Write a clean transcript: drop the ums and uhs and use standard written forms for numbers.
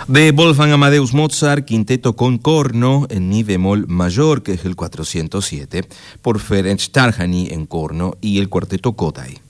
De Wolfgang Amadeus Mozart, quinteto con corno en mi bemol mayor, que es el 407, por Ferenc Tarhany en corno y el cuarteto Kodály.